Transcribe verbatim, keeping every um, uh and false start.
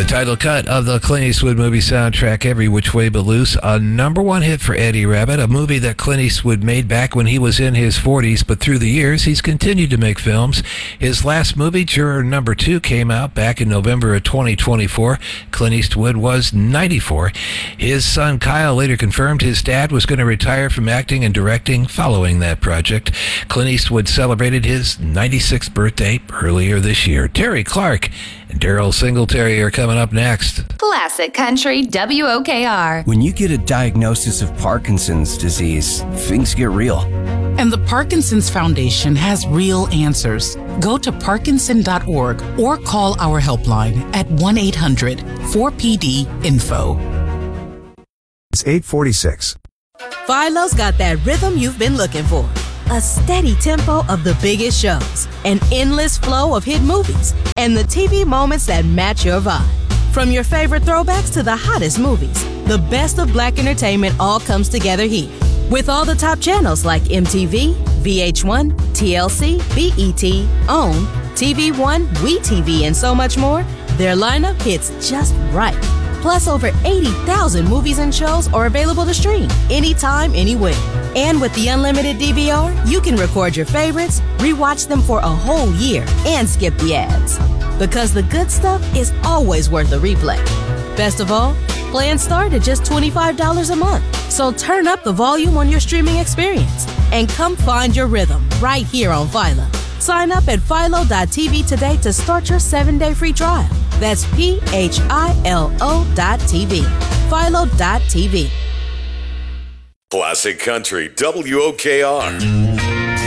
The title cut of the Clint Eastwood movie soundtrack, Every Which Way But Loose, a number one hit for Eddie Rabbitt, a movie that Clint Eastwood made back when he was in his forties, but through the years, he's continued to make films. His last movie, Juror Number Two, came out back in November of twenty twenty-four. Clint Eastwood was ninety-four. His son Kyle later confirmed his dad was going to retire from acting and directing following that project. Clint Eastwood celebrated his ninety-sixth birthday earlier this year. Terry Clark and Daryl Singletary are coming up next. Classic Country W O K R. When you get a diagnosis of Parkinson's disease, things get real. And the Parkinson's Foundation has real answers. Go to parkinson dot org or call our helpline at one eight hundred four P D info. It's eight forty-six. Philo's got that rhythm you've been looking for. A steady tempo of the biggest shows, an endless flow of hit movies, and the T V moments that match your vibe. From your favorite throwbacks to the hottest movies, the best of Black entertainment all comes together here. With all the top channels like M T V, V H one, T L C, B E T, OWN, T V One, WeTV, and so much more, their lineup hits just right. Plus, over eighty thousand movies and shows are available to stream anytime, anywhere. And with the unlimited D V R, you can record your favorites, rewatch them for a whole year, and skip the ads. Because the good stuff is always worth a replay. Best of all, plans start at just twenty-five dollars a month. So turn up the volume on your streaming experience and come find your rhythm right here on Philo. Sign up at philo dot t v today to start your seven-day free trial. That's P H I L O dot T V. philo dot t v. Classic Country W O K R.